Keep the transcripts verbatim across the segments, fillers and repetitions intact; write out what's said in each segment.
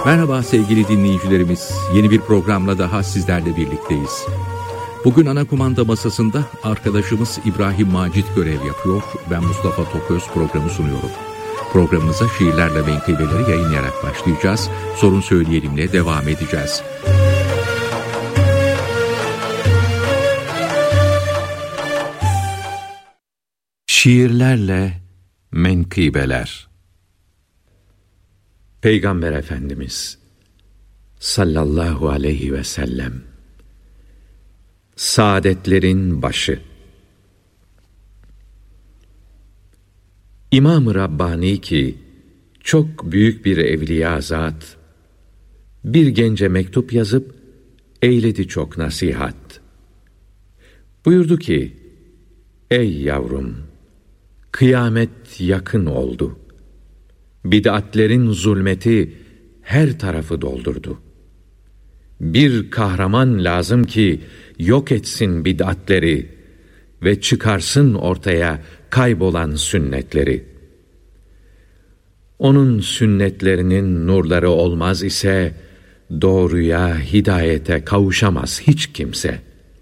Merhaba sevgili dinleyicilerimiz. Yeni bir programla daha sizlerle birlikteyiz. Bugün ana kumanda masasında arkadaşımız İbrahim Macit görev yapıyor. Ben Mustafa Toköz programı sunuyorum. Programımıza şiirlerle menkıbeleri yayınlayarak başlayacağız. Sorun Söyleyelim'le devam edeceğiz. Şiirlerle menkıbeler. Peygamber Efendimiz sallallahu aleyhi ve sellem, saadetlerin başı. İmam-ı Rabbani ki çok büyük bir evliya zat, bir gence mektup yazıp eyledi çok nasihat. Buyurdu ki, ey yavrum, kıyamet yakın oldu. Bid'atlerin zulmeti her tarafı doldurdu. Bir kahraman lazım ki yok etsin bid'atleri ve çıkarsın ortaya kaybolan sünnetleri. Onun sünnetlerinin nurları olmaz ise doğruya, hidayete kavuşamaz hiç kimse.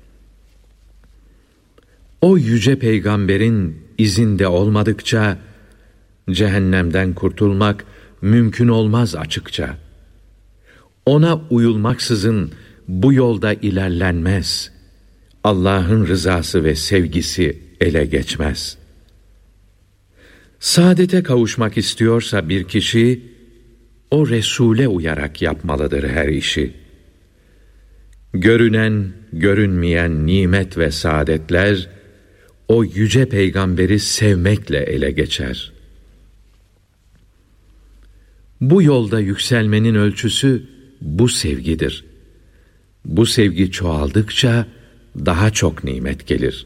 O yüce peygamberin izinde olmadıkça cehennemden kurtulmak mümkün olmaz açıkça. Ona uyulmaksızın bu yolda ilerlenmez. Allah'ın rızası ve sevgisi ele geçmez. Saadete kavuşmak istiyorsa bir kişi, o Resul'e uyarak yapmalıdır her işi. Görünen, görünmeyen nimet ve saadetler, o yüce peygamberi sevmekle ele geçer. Bu yolda yükselmenin ölçüsü bu sevgidir. Bu sevgi çoğaldıkça daha çok nimet gelir.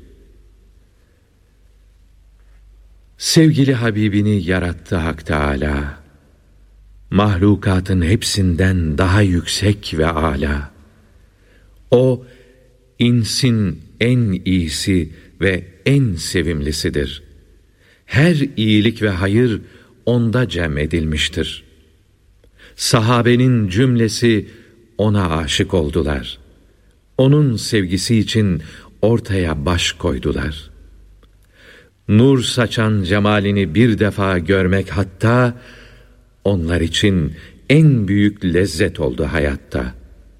Sevgili Habibini yarattı Hak Teâlâ, mahlukatın hepsinden daha yüksek ve âlâ. O, insin en iyisi ve en sevimlisidir. Her iyilik ve hayır onda cem edilmiştir. Sahabenin cümlesi ona aşık oldular. Onun sevgisi için ortaya baş koydular. Nur saçan cemalini bir defa görmek hatta onlar için en büyük lezzet oldu hayatta.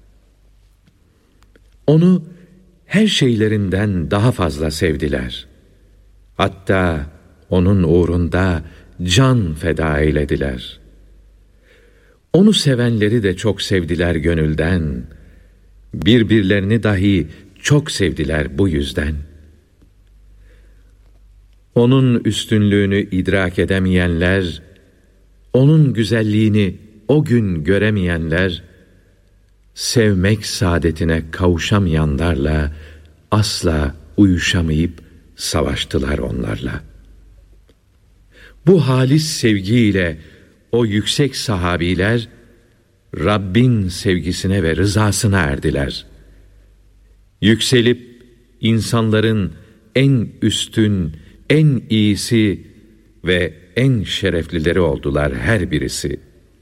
Onu her şeylerinden daha fazla sevdiler. Hatta onun uğrunda can feda eylediler. Onu sevenleri de çok sevdiler gönülden. Birbirlerini dahi çok sevdiler bu yüzden. Onun üstünlüğünü idrak edemeyenler, onun güzelliğini o gün göremeyenler, sevmek saadetine kavuşamayanlarla asla uyuşamayıp savaştılar onlarla. Bu halis sevgiyle o yüksek sahabiler, Rabbin sevgisine ve rızasına erdiler. Yükselip insanların en üstün, en iyisi ve en şereflileri oldular her birisi.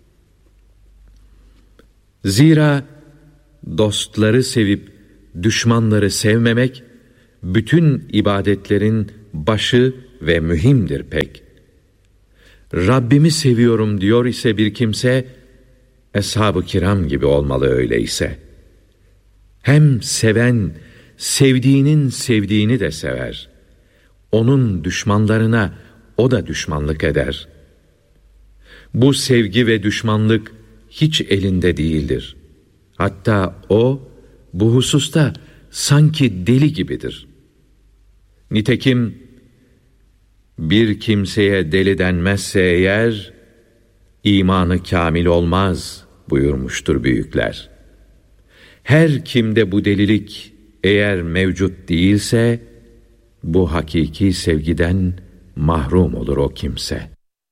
Zira dostları sevip düşmanları sevmemek, bütün ibadetlerin başı ve mühimdir pek. Rabbimi seviyorum diyor ise bir kimse, Eshab-ı Kiram gibi olmalı öyleyse. Hem seven, sevdiğinin sevdiğini de sever. Onun düşmanlarına o da düşmanlık eder. Bu sevgi ve düşmanlık hiç elinde değildir. Hatta o, bu hususta sanki deli gibidir. Nitekim, bir kimseye deli denmezse eğer, imanı kamil olmaz buyurmuştur büyükler. Her kimde bu delilik eğer mevcut değilse, bu hakiki sevgiden mahrum olur o kimse.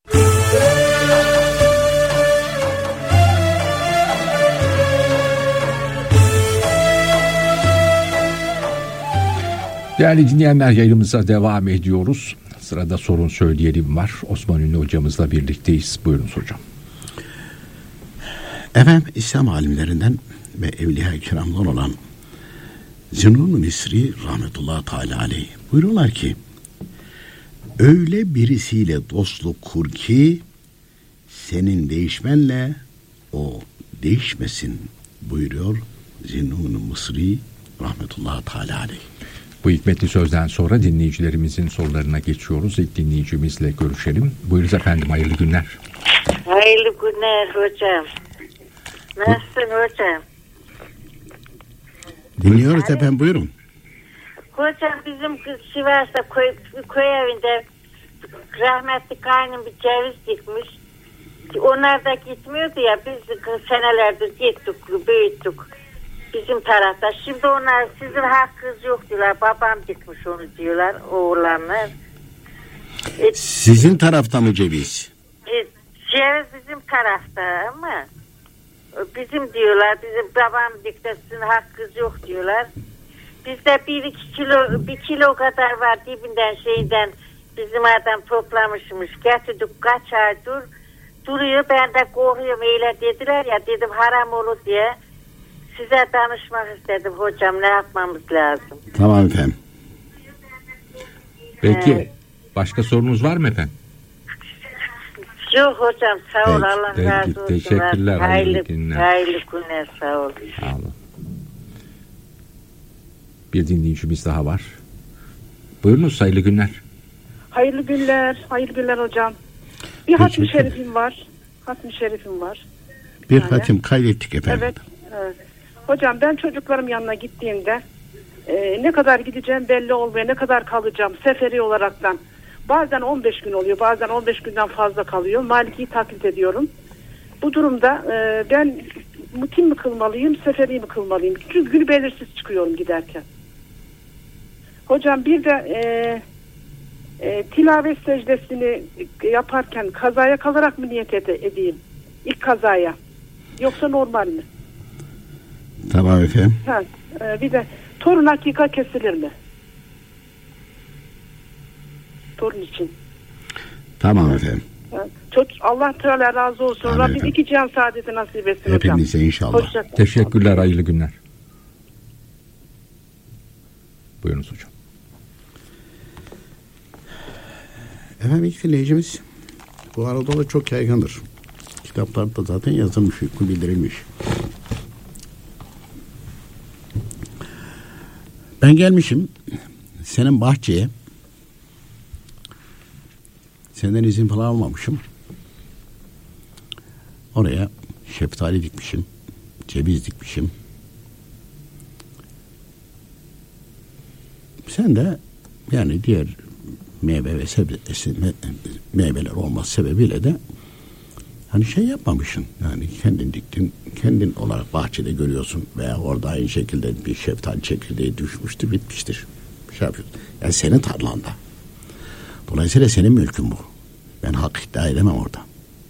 Değerli dinleyenler, yayınımıza devam ediyoruz. Sırada Sorun Söyleyelim var. Osman Ünlü hocamızla birlikteyiz. Buyurunuz hocam. Efendim İslam alimlerinden ve evliya-i kiramdan olan Zinnun Misri rahmetullahi teala aleyh buyuruyorlar ki öyle birisiyle dostluk kur ki senin değişmenle o değişmesin buyuruyor Zinnun Misri rahmetullahi teala aleyh. Bu hikmetli sözden sonra dinleyicilerimizin sorularına geçiyoruz. İlk dinleyicimizle görüşelim. Buyurunuz efendim, hayırlı günler. Hayırlı günler hocam. Nasılsın hocam? Dinliyoruz hani, efendim, buyurun. Hocam bizim Sivas'ta köy, köy evinde rahmetli kaynım bir ceviz dikmiş. Onlar da gitmiyordu ya, biz senelerdir gittik, büyüttük bizim tarafta. Şimdi onlar sizin hakkınız yok diyorlar, babam dikmiş onu diyorlar oğlanlar. E, sizin tarafta mı ceviz? E, ceviz bizim tarafta ama bizim diyorlar, bizim babam dikti, sizin hakkınız yok diyorlar. Bizde bir iki kilo, bir kilo kadar var dibinden şeyden bizim adam toplamışmış. Getirdik kaç aydır duruyor, ben de korkuyorum öyle dediler ya, dedim haram olur diye size danışmak istedim hocam, ne yapmamız lazım? Tamam efendim. Peki evet. Başka sorunuz var mı efendim? Yok hocam, sağ ol, peki, Allah peki, razı olsun. Teşekkürler. Hayırlı, hayırlı günler. hayırlı günler, sağ ol. Sağ olun. Bir dinleyicimiz daha var. Buyurunuz, hayırlı günler. Hayırlı günler, hayırlı günler hocam. Bir hatmi şerifim var. Hatmi şerifim var. Bir, bir hatim kaydettik efendim. Evet, evet. Hocam ben çocuklarım yanına gittiğimde e, ne kadar gideceğim belli olmuyor, ne kadar kalacağım seferi olaraktan. Bazen on beş gün oluyor, bazen on beş günden fazla kalıyor. Maliki'yi taklit ediyorum. Bu durumda e, ben mutim mi kılmalıyım, seferi mi kılmalıyım? Çünkü günü belirsiz çıkıyorum giderken. Hocam bir de e, e, tilavet secdesini yaparken kazaya kalarak mı niyet ed- edeyim? İlk kazaya. Yoksa normal mi? Tamam efendim. Ha, e, bir de torun hakika kesilir mi? Torun için. Tamam efendim. Çok, Allah Teala razı olsun. Amin Rabbim efendim. iki cihan saadeti nasip etsin hocam. Hepinize inşallah. Hoşça, Teşekkürler, hayırlı günler. Buyurunuz hocam. Efendim ilk dinleyicimiz bu Anadolu'da çok yaygındır. Kitaplarda zaten yazılmış, hükmü bildirilmiş. Ben gelmişim senin bahçeye, senden izin falan almamışım. Oraya şeftali dikmişim, ceviz dikmişim. Sen de yani diğer meyve ve sebze, meyveler olması sebebiyle de hani şey yapmamışsın. Yani kendin diktin, kendin olarak bahçede görüyorsun veya orada aynı şekilde bir şeftali çekirdeği düşmüştür, bitmiştir. Bir şey yapıyorsun. Yani senin tarlanda. Dolayısıyla senin mülkün bu. Ben hak iddia edemem orada.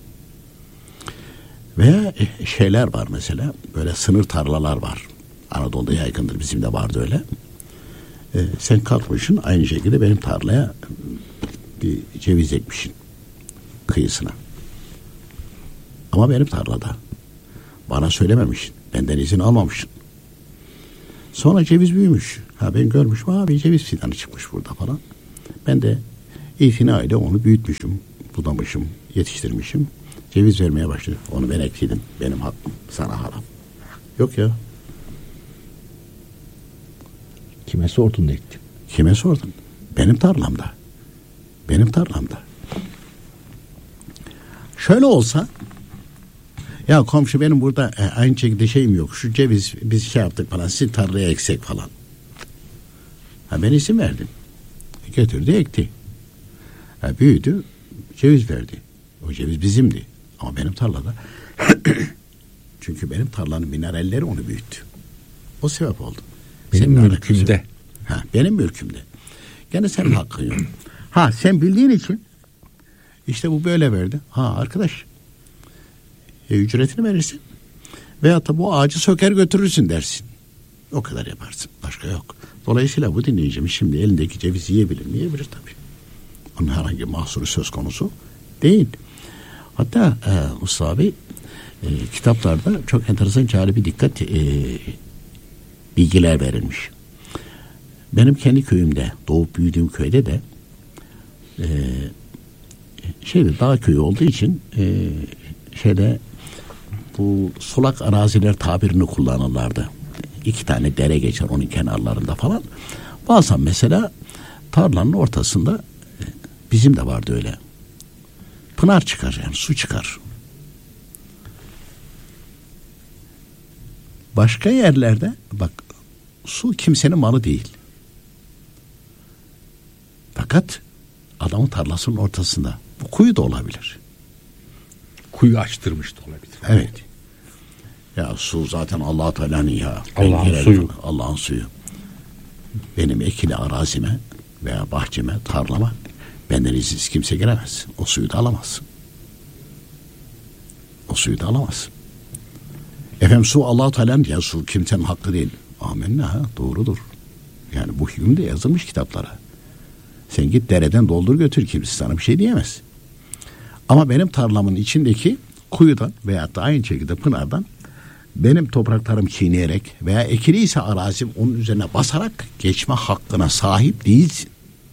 Veya şeyler var mesela, böyle sınır tarlalar var. Anadolu'da yaygındır, bizim de vardı öyle. Ee, sen kalkmışsın aynı şekilde benim tarlaya bir ceviz ekmişsin kıyısına. Ama benim tarlada. Bana söylememişsin. Benden izin almamışsın. Sonra ceviz büyümüş. Ha ben görmüşüm, abi ceviz fidanı çıkmış burada falan. Ben de itinayla onu büyütmüşüm, budamışım, yetiştirmişim. Ceviz vermeye başladı. Onu ben ekledim. Benim hakkım. Sana haram. Yok ya. Kime sordun da ektin? Kime sordun? Benim tarlamda. Benim tarlamda. Şöyle olsa, ya komşu benim burada e, aynı şekilde şeyim yok. Şu ceviz biz şey yaptık falan, sizin tarlaya eksek falan. Ha ben izin verdim. Götürdü ekti. Ha, büyüdü, ceviz verdi. O ceviz bizimdi. Ama benim tarlada. Çünkü benim tarlanın mineralleri onu büyüttü. O sebep oldu. Benim Senin mülkümde. Ha, benim mülkümde. Gene senin hakkın yok. Ha sen bildiğin için işte bu böyle verdi. Ha arkadaş e, ücretini verirsin. Veyahut da bu ağacı söker götürürsün dersin. O kadar yaparsın. Başka yok. Dolayısıyla bu dinleyicimiz şimdi elindeki cevizi yiyebilir mi? Yiyebilir tabii. Onun herhangi bir mahsuru söz konusu değil. Hatta e, Mustafa Bey e, kitaplarda çok enteresan, cari bir dikkat e, bilgiler verilmiş. Benim kendi köyümde, doğup büyüdüğüm köyde de e, şeyde dağ köyü olduğu için e, şeyde bu sulak araziler tabirini kullanırlardı. İki tane dere geçer onun kenarlarında falan. Bazen mesela tarlanın ortasında, bizim de vardı öyle, pınar çıkar, yani su çıkar. Başka yerlerde bak, su kimsenin malı değil. Fakat adamın tarlasının ortasında. Bu kuyu da olabilir. Kuyu açtırmış da olabilir. Evet. Ya su zaten Allah-u Teala'nın ya. Allah'ın suyu. Allah'ın suyu. Benim ekili arazime veya bahçeme, tarlama benden izinsiz kimse giremez. O suyu da alamaz. O suyu da alamaz. Efendim su Allah-u Teala'nın ya, su kimsenin hakkı değil. Amenna, ha, doğrudur. Yani bu hüküm de yazılmış kitaplara. Sen git dereden doldur götür, kimse sana bir şey diyemez. Ama benim tarlamın içindeki kuyudan veya da aynı şekilde pınardan benim topraklarım çiğneyerek veya ekiliyse arazim onun üzerine basarak geçme hakkına sahip değilsin.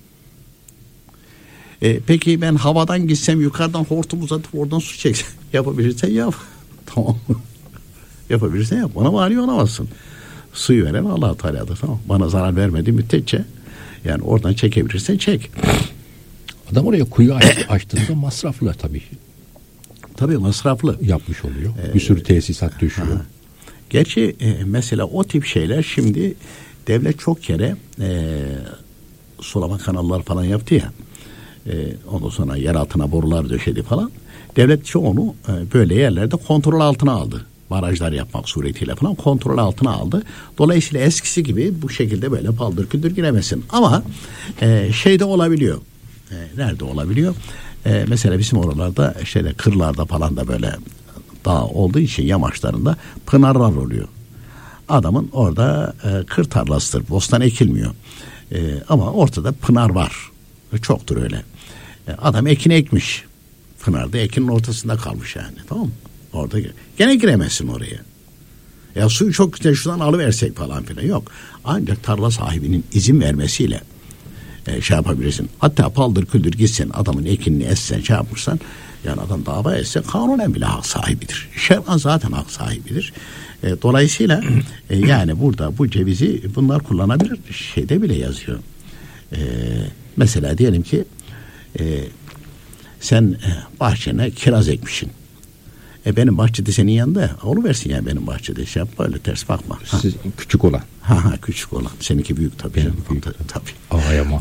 E, peki ben havadan gitsem, yukarıdan hortum uzatıp oradan su çeksem, yapabilirsen yap. Tamam mı? Yapabilirsen yap. Bana mani olamazsın. Suyu veren Allah-u Teala'dır. Tamam. Bana zarar vermediği müddetçe, yani oradan çekebilirsen çek. Adam oraya kuyu aç, açtığında masraflı tabii. Tabii masraflı. Yapmış oluyor. Ee, bir sürü tesisat düşüyor. Ha. Gerçi e, mesela o tip şeyler şimdi devlet çok kere e, sulama kanalları falan yaptı ya. E, ondan sonra yer altına borular döşedi falan. Devlet çoğunu e, böyle yerlerde kontrol altına aldı. Barajlar yapmak suretiyle falan kontrol altına aldı. Dolayısıyla eskisi gibi bu şekilde böyle paldır küldür giremesin. Ama e, şey de olabiliyor. E, nerede olabiliyor? E, mesela bizim oralarda şeyde kırlarda falan da böyle dağ olduğu için yamaçlarında pınarlar oluyor. Adamın orada e, kır tarlasıdır. Bostan ekilmiyor. E, ama ortada pınar var. Çoktur öyle. E, adam ekini ekmiş. Pınarda ekinin ortasında kalmış yani. Tamam mı? Orada gene giremezsin oraya. Ya suyu çok güzel şuradan alıversek falan filan, yok. Ancak tarla sahibinin izin vermesiyle e, şey yapabilirsin. Hatta paldır küldür gitsen, adamın ekinini essen, şey yapmışsan, yani adam dava etse kanunen bile hak sahibidir. Şer'an zaten hak sahibidir. E, dolayısıyla e, yani burada bu cevizi bunlar kullanabilir. Şeyde bile yazıyor. E, mesela diyelim ki e, sen e, bahçene kiraz ekmişsin. E benim bahçede senin yanında oluversin yani, benim bahçede şey yap, böyle ters bakma. Siz ha. Küçük olan. Ha ha küçük olan. Seninki büyük tabii. Benim büyük tabii. tabii. Ay ama.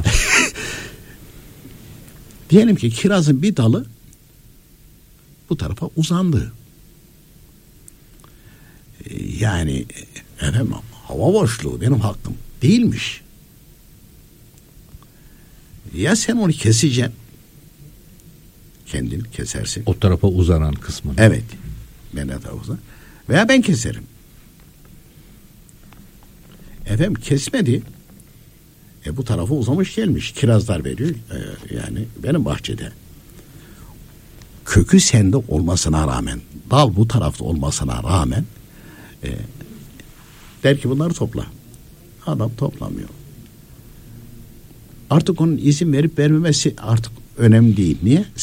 Diyelim ki kirazın bir dalı bu tarafa uzandı. E, yani efendim hava boşluğu benim hakkım değilmiş. Ya sen onu keseceksin, kendin kesersin. O tarafa uzanan kısmını. Evet. Ben de tarafa. Veya ben keserim. Efendim kesmedi. E bu tarafa uzamış gelmiş. Kirazlar veriyor. E, yani benim bahçede. Kökü sende olmasına rağmen, dal bu tarafta olmasına rağmen e, der ki bunları topla. Adam toplamıyor. Artık onun izin verip vermemesi artık önemli değil. Niye?